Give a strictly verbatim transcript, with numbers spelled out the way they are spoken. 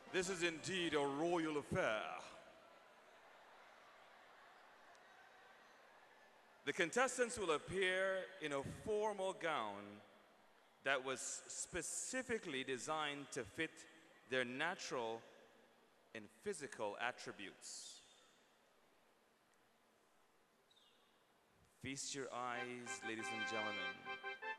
This is indeed a royal affair. The contestants will appear in a formal gown that was specifically designed to fit their natural and physical attributes. Feast your eyes, ladies and gentlemen.